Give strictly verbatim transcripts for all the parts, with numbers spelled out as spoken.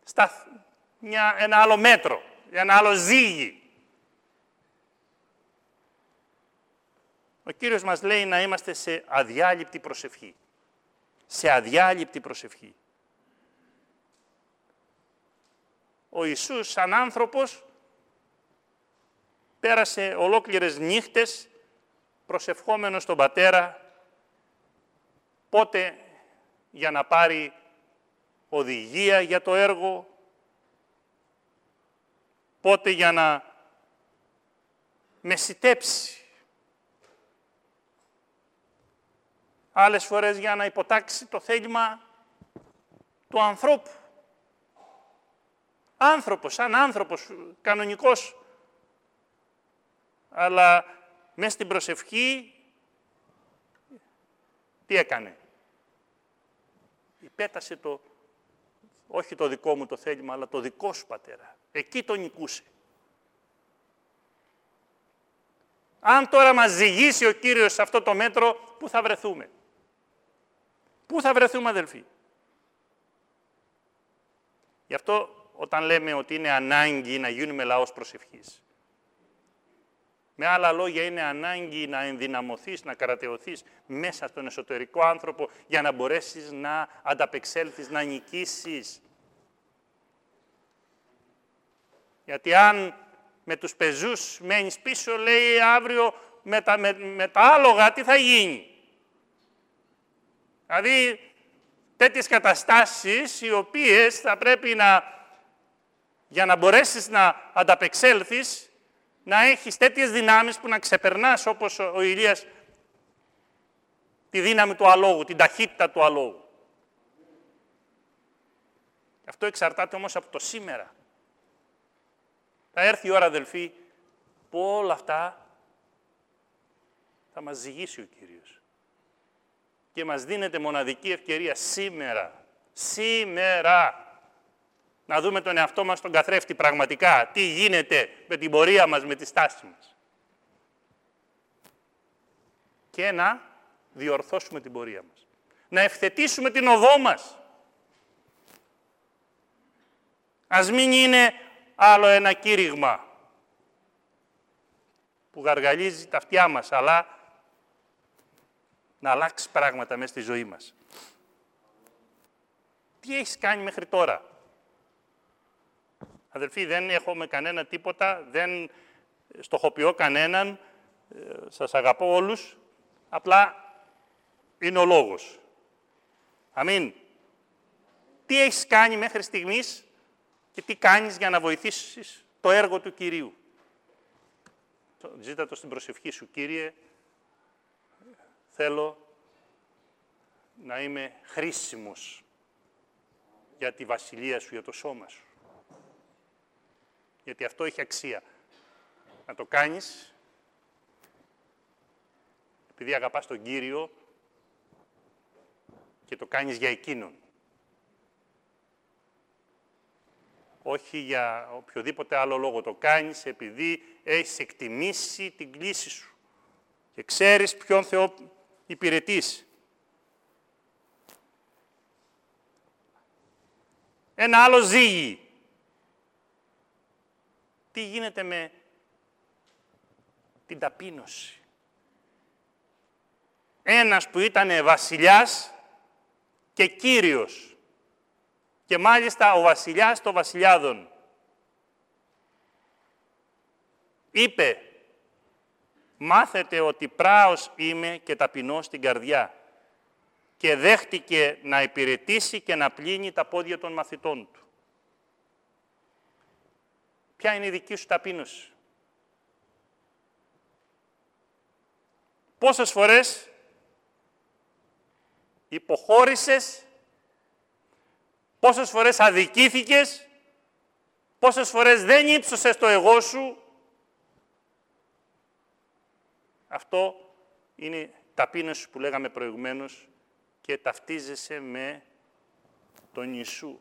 στα, μια, ένα άλλο μέτρο, ένα άλλο ζύγι. Ο Κύριος μας λέει να είμαστε σε αδιάλειπτη προσευχή. Σε αδιάλειπτη προσευχή. Ο Ιησούς σαν άνθρωπος πέρασε ολόκληρες νύχτες προσευχόμενος στον Πατέρα, πότε για να πάρει οδηγία για το έργο, πότε για να μεσιτέψει, άλλες φορές για να υποτάξει το θέλημα του ανθρώπου. Άνθρωπος, σαν άνθρωπος, κανονικός, αλλά μες στην προσευχή τι έκανε? Υπέτασε το, όχι το δικό μου το θέλημα, αλλά το δικό σου, Πατέρα. Εκεί το νικούσε. Αν τώρα μας ζυγίσει ο Κύριος σε αυτό το μέτρο, πού θα βρεθούμε? Πού θα βρεθούμε, αδελφοί? Γι' αυτό όταν λέμε ότι είναι ανάγκη να γίνουμε λαός προσευχής, με άλλα λόγια είναι ανάγκη να ενδυναμωθείς, να κρατεωθείς μέσα στον εσωτερικό άνθρωπο για να μπορέσεις να ανταπεξέλθεις, να νικήσεις. Γιατί αν με τους πεζούς μένεις πίσω, λέει αύριο με τα, με, με τα άλογα τι θα γίνει? Δηλαδή τέτοιες καταστάσεις οι οποίες θα πρέπει να, για να μπορέσεις να ανταπεξέλθεις, να έχεις τέτοιες δυνάμεις που να ξεπερνάς όπως ο Ηλίας τη δύναμη του αλόγου, την ταχύτητα του αλόγου. Αυτό εξαρτάται όμως από το σήμερα. Θα έρθει η ώρα, αδελφοί, που όλα αυτά θα μας ζυγίσει ο Κύριος. Και μας δίνεται μοναδική ευκαιρία σήμερα, σήμερα, να δούμε τον εαυτό μας στον καθρέφτη πραγματικά. Τι γίνεται με την πορεία μας, με τη στάση μας. Και να διορθώσουμε την πορεία μας. Να ευθετήσουμε την οδό μας. Ας μην είναι άλλο ένα κήρυγμα που γαργαλίζει τα αυτιά μας, αλλά να αλλάξει πράγματα μέσα στη ζωή μας. Τι έχεις κάνει μέχρι τώρα? Αδελφοί, δεν έχουμε κανένα τίποτα, δεν στοχοποιώ κανέναν, σας αγαπώ όλους, απλά είναι ο λόγος. Αμήν. Τι έχεις κάνει μέχρι στιγμής και τι κάνεις για να βοηθήσεις το έργο του Κυρίου? Ζήτα το στην προσευχή σου, Κύριε, θέλω να είμαι χρήσιμος για τη βασιλεία σου, για το σώμα σου. Γιατί αυτό έχει αξία. Να το κάνεις επειδή αγαπάς τον Κύριο και το κάνεις για Εκείνον. Όχι για οποιοδήποτε άλλο λόγο. Το κάνεις επειδή έχεις εκτιμήσει την κλήση σου και ξέρεις ποιον Θεό υπηρετείς. Ένα άλλο ζύγι. Τι γίνεται με την ταπείνωση? Ένας που ήταν βασιλιάς και κύριος. Και μάλιστα ο βασιλιάς των βασιλιάδων. Είπε, μάθετε ότι πράος είμαι και ταπεινός στην καρδιά. Και δέχτηκε να υπηρετήσει και να πλύνει τα πόδια των μαθητών του. Ποια είναι η δική σου ταπείνωση? Πόσες φορές υποχώρησες, πόσες φορές αδικήθηκες, πόσες φορές δεν ύψωσες το εγώ σου? Αυτό είναι ταπείνωση που λέγαμε προηγουμένως και ταυτίζεσαι με τον Ιησού.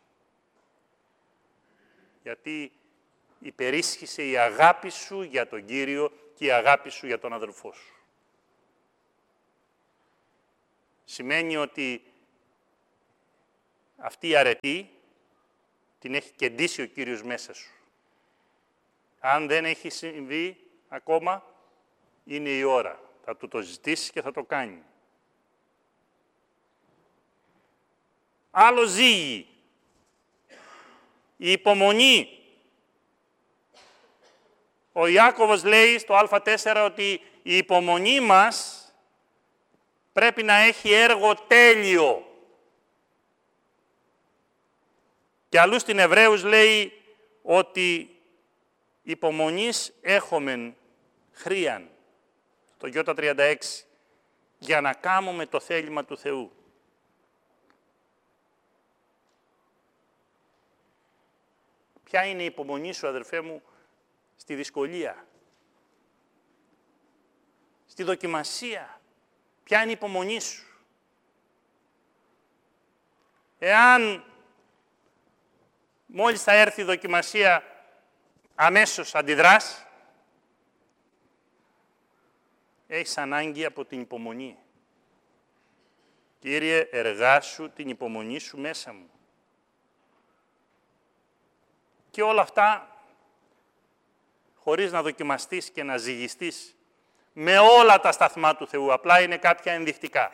Γιατί υπερίσχυσε η αγάπη σου για τον Κύριο και η αγάπη σου για τον αδελφό σου. Σημαίνει ότι αυτή η αρετή την έχει κεντήσει ο Κύριος μέσα σου. Αν δεν έχει συμβεί ακόμα, είναι η ώρα. Θα του το ζητήσεις και θα το κάνει. Άλλο ζύγι. Η υπομονή. Ο Ιάκωβος λέει στο Α τέσσερα ότι η υπομονή μας πρέπει να έχει έργο τέλειο. Και αλλού στην Εβραίους λέει ότι υπομονής έχομεν χρίαν, το Ι τριάντα έξι, για να κάνουμε το θέλημα του Θεού. Ποια είναι η υπομονή σου, αδερφέ μου, στη δυσκολία, στη δοκιμασία? Ποια είναι η υπομονή σου? Εάν μόλις θα έρθει η δοκιμασία αμέσως αντιδράς, έχεις ανάγκη από την υπομονή. Κύριε, εργάσου την υπομονή σου μέσα μου. Και όλα αυτά χωρίς να δοκιμαστείς και να ζυγιστείς με όλα τα σταθμά του Θεού. Απλά είναι κάποια ενδεικτικά.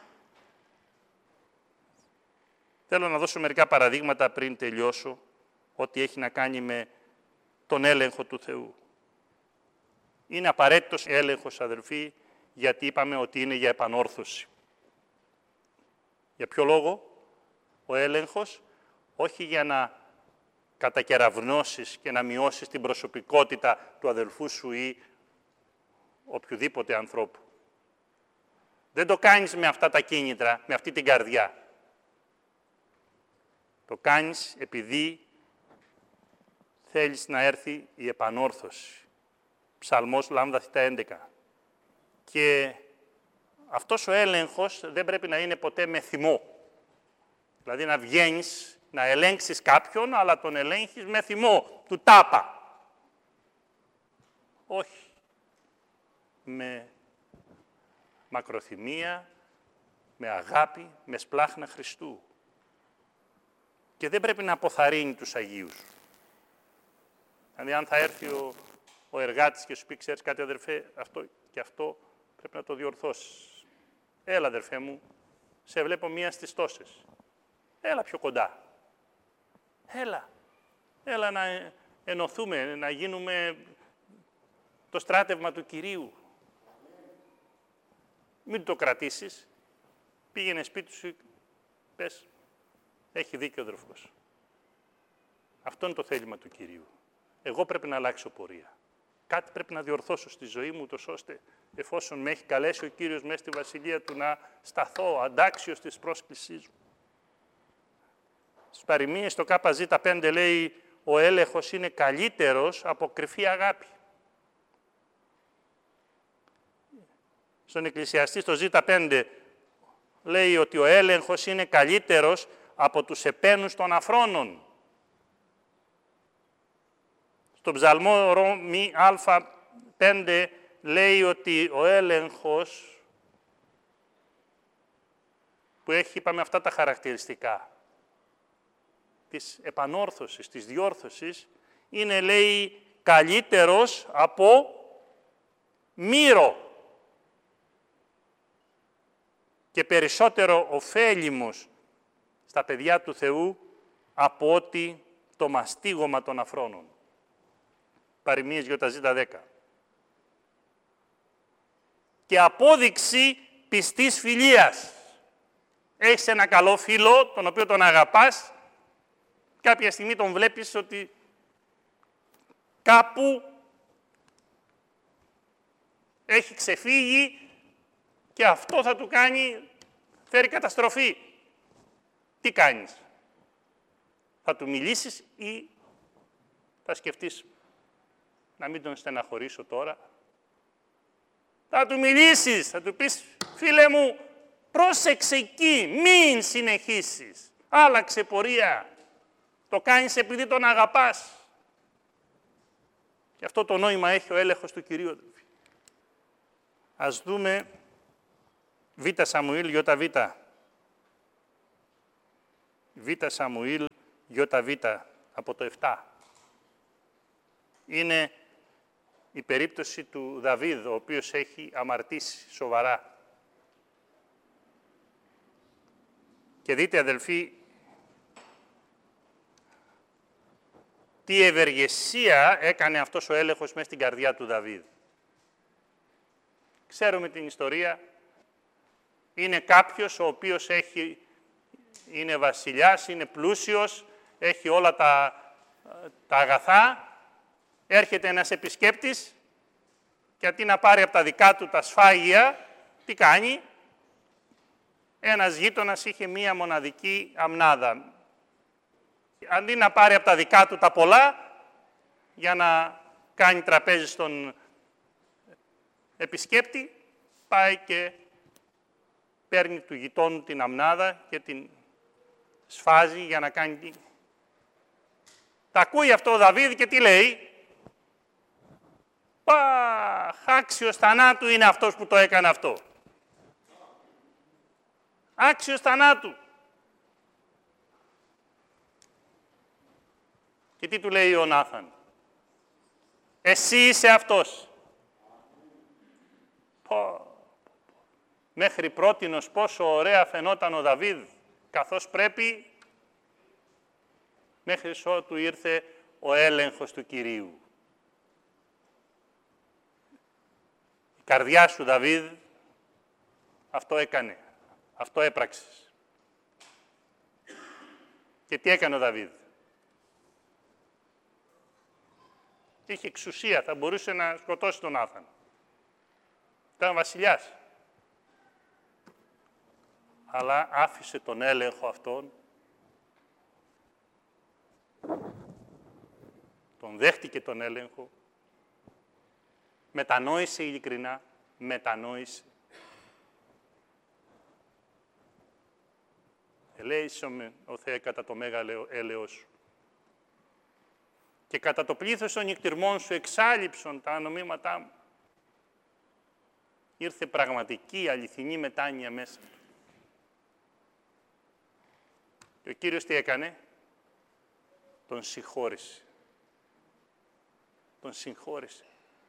Θέλω να δώσω μερικά παραδείγματα πριν τελειώσω, ό,τι έχει να κάνει με τον έλεγχο του Θεού. Είναι απαραίτητος έλεγχος, αδελφοί, γιατί είπαμε ότι είναι για επανόρθωση. Για ποιο λόγο? Ο έλεγχος, όχι για να κατακεραυνώσεις και να μειώσεις την προσωπικότητα του αδελφού σου ή οποιοδήποτε ανθρώπου. Δεν το κάνεις με αυτά τα κίνητρα, με αυτή την καρδιά. Το κάνεις επειδή θέλεις να έρθει η επανόρθωση. Ψαλμός Λάμδα Θ έντεκα. Και αυτός ο έλεγχος δεν πρέπει να είναι ποτέ με θυμό. Δηλαδή να βγαίνεις, να ελέγξεις κάποιον, αλλά τον ελέγχεις με θυμό, του τάπα. Όχι. Με μακροθυμία, με αγάπη, με σπλάχνα Χριστού. Και δεν πρέπει να αποθαρρύνει τους Αγίους. Δηλαδή, αν θα έρθει ο, ο εργάτης και σου πει, ξέρεις κάτι, αδερφέ, αυτό και αυτό πρέπει να το διορθώσεις. Έλα, αδερφέ μου, σε βλέπω μία στις τόσες. Έλα πιο κοντά. Έλα. Έλα να ενωθούμε, να γίνουμε το στράτευμα του Κυρίου. Μην το κρατήσεις. Πήγαινε σπίτι σου, πες, έχει δίκιο ο αδερφός. Αυτό είναι το θέλημα του Κυρίου. Εγώ πρέπει να αλλάξω πορεία. Κάτι πρέπει να διορθώσω στη ζωή μου, τόσο ώστε εφόσον με έχει καλέσει ο Κύριος μέσα στη Βασιλεία Του να σταθώ αντάξιος της πρόσκλησής μου. Στις παροιμίες το Κ Ζ πέντε λέει ο έλεγχος είναι καλύτερος από κρυφή αγάπη. Στον Εκκλησιαστή στο Ζ πέντε λέει ότι ο έλεγχος είναι καλύτερος από τους επένους των αφρόνων. Στον ψαλμό Ρωμί Α πέντε λέει ότι ο έλεγχος που έχει, είπαμε, αυτά τα χαρακτηριστικά της επανόρθωσης, της διόρθωσης, είναι, λέει, καλύτερος από μύρο και περισσότερο ωφέλιμος στα παιδιά του Θεού από ότι το μαστίγωμα των αφρόνων. Παροιμίες Ι Ζ δέκα. Και απόδειξη πιστής φιλίας. Έχεις ένα καλό φίλο, τον οποίο τον αγαπάς, κάποια στιγμή τον βλέπεις ότι κάπου έχει ξεφύγει και αυτό θα του κάνει, φέρει καταστροφή. Τι κάνεις? Θα του μιλήσεις ή θα σκεφτείς να μην τον στεναχωρήσω τώρα? Θα του μιλήσεις, θα του πεις, φίλε μου, πρόσεξε εκεί, μην συνεχίσεις. Άλλαξε πορεία. Το κάνεις επειδή τον αγαπάς. Και αυτό το νόημα έχει ο έλεγχος του Κυρίου. Ας δούμε Β Σαμουήλ Ι Β. Β Σαμουήλ Ι Β. από το επτά. Είναι η περίπτωση του Δαβίδ, ο οποίος έχει αμαρτήσει σοβαρά. Και δείτε, αδελφοί, τι ευεργεσία έκανε αυτός ο έλεγχος μέσα στην καρδιά του Δαβίδ. Ξέρουμε την ιστορία. Είναι κάποιος ο οποίος έχει, είναι βασιλιάς, είναι πλούσιος, έχει όλα τα, τα αγαθά. Έρχεται ένας επισκέπτης και αντί να πάρει από τα δικά του τα σφάγια, τι κάνει? Ένας γείτονας είχε μία μοναδική αμνάδα. Αντί να πάρει από τα δικά του τα πολλά, για να κάνει τραπέζι στον επισκέπτη, πάει και παίρνει του γειτόνου την αμνάδα και την σφάζει για να κάνει... Τα ακούει αυτό ο Δαβίδ και τι λέει? Παχ, άξιος θανάτου είναι αυτός που το έκανε αυτό. Άξιος θανάτου. Και τι του λέει ο Νάθαν? Εσύ είσαι αυτός. Πω. Μέχρι πρότινος πόσο ωραία φαινόταν ο Δαβίδ, καθώς πρέπει, μέχρι ότου ήρθε ο έλεγχος του Κυρίου. Η καρδιά σου, Δαβίδ, αυτό έκανε, αυτό έπραξες. Και τι έκανε ο Δαβίδ? Είχε εξουσία, θα μπορούσε να σκοτώσει τον Νάθαν. Ήταν βασιλιάς. Αλλά άφησε τον έλεγχο αυτόν, τον δέχτηκε τον έλεγχο, μετανόησε ειλικρινά, μετανόησε. Ελέησομαι ο Θεέ κατά το μέγα έλεος σου. Και κατά το πλήθος των νυκτυρμών σου εξάλειψον τα νομήματά μου. Ήρθε πραγματική, αληθινή μετάνοια μέσα του. Και ο Κύριος τι έκανε? Τον συγχώρησε. Τον συγχώρησε.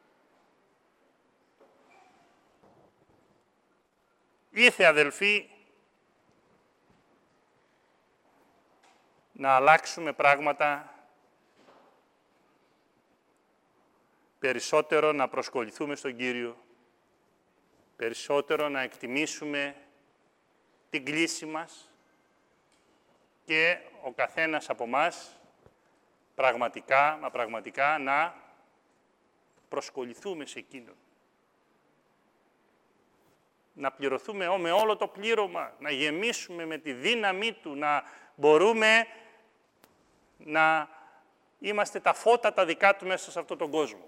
Ήρθε, αδελφοί, να αλλάξουμε πράγματα, περισσότερο να προσκοληθούμε στον Κύριο, περισσότερο να εκτιμήσουμε την κλίση μας και ο καθένας από μας πραγματικά, μα πραγματικά να προσκοληθούμε σε Εκείνον. Να πληρωθούμε με όλο το πλήρωμα, να γεμίσουμε με τη δύναμή Του, να μπορούμε να είμαστε τα φώτα τα δικά Του μέσα σε αυτόν τον κόσμο.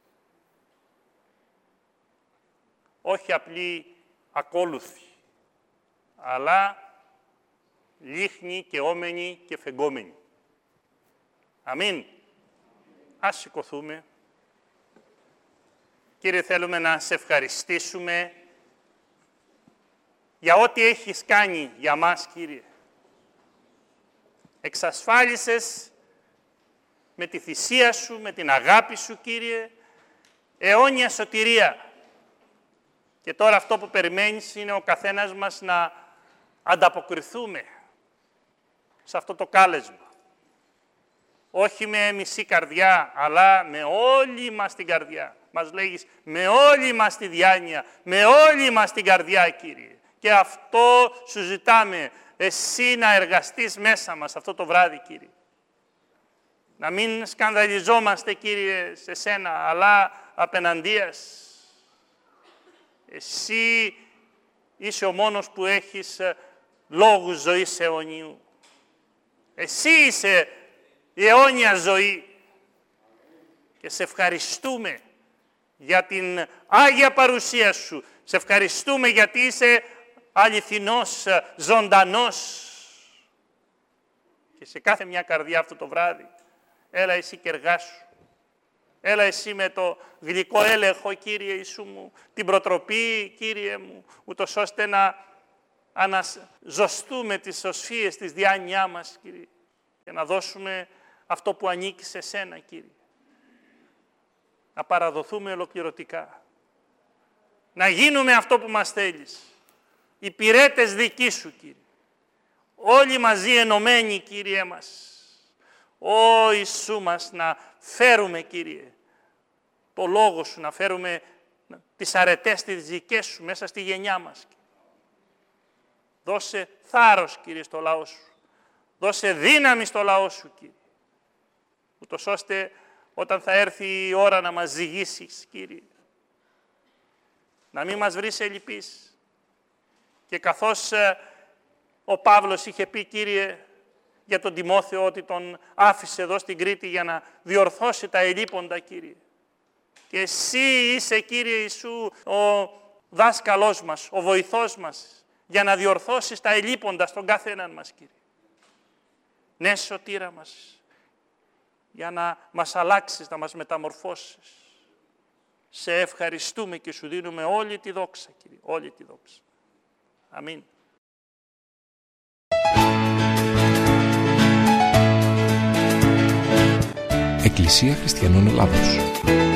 Όχι απλοί ακόλουθοι, αλλά λίχνοι και όμενοι και φεγγόμενοι. Αμήν. Ας σηκωθούμε. Κύριε, θέλουμε να σε ευχαριστήσουμε για ό,τι έχεις κάνει για μας, Κύριε. Εξασφάλισες με τη θυσία Σου, με την αγάπη Σου, Κύριε, αιώνια σωτηρία. Και τώρα αυτό που περιμένεις είναι ο καθένας μας να ανταποκριθούμε σε αυτό το κάλεσμα. Όχι με μισή καρδιά, αλλά με όλη μας την καρδιά. Μας λέγεις, με όλη μας τη διάνοια, με όλη μας την καρδιά, Κύριε. Και αυτό σου ζητάμε, εσύ να εργαστείς μέσα μας αυτό το βράδυ, Κύριε. Να μην σκανδαλιζόμαστε, Κύριε, σε σένα, αλλά απέναντίας. Εσύ είσαι ο μόνος που έχεις λόγους ζωής αιωνίου. Εσύ είσαι η αιώνια ζωή. Και σε ευχαριστούμε για την Άγια παρουσία Σου. Σε ευχαριστούμε γιατί είσαι αληθινός, ζωντανός. Και σε κάθε μια καρδιά αυτό το βράδυ, έλα εσύ και εργάσου. Έλα εσύ με το γλυκό έλεγχο, Κύριε Ιησού μου, την προτροπή, Κύριε μου, ούτως ώστε να αναζωστούμε τις οσφίες της διάνοιά μας, Κύριε, και να δώσουμε αυτό που ανήκει σε σένα, Κύριε. Να παραδοθούμε ολοκληρωτικά. Να γίνουμε αυτό που μας θέλεις. Υπηρέτες δικοί σου, Κύριε. Όλοι μαζί ενωμένοι, Κύριε μας. Ω Ιησού μας, να φέρουμε, Κύριε, το Λόγο σου, να φέρουμε τις αρετές τις δικές σου μέσα στη γενιά μας. Δώσε θάρρος, Κύριε, στο λαό σου. Δώσε δύναμη στο λαό σου, Κύριε. Ούτως ώστε όταν θα έρθει η ώρα να μας ζυγίσεις, Κύριε, να μην μας βρεις ελλειπείς. Και καθώς ε, ο Παύλος είχε πει, Κύριε, για τον Τιμόθεο ότι τον άφησε εδώ στην Κρήτη για να διορθώσει τα ελλείποντα, Κύριε. Και εσύ είσαι, Κύριε Ιησού, ο δάσκαλός μας, ο βοηθός μας, για να διορθώσεις τα ελλείποντα στον κάθε έναν μας, Κύριε. Ναι, σωτήρα μας, για να μας αλλάξεις, να μας μεταμορφώσεις. Σε ευχαριστούμε και σου δίνουμε όλη τη δόξα, Κύριε, όλη τη δόξα. Αμήν. Εκκλησία Χριστιανών Ελλάδος.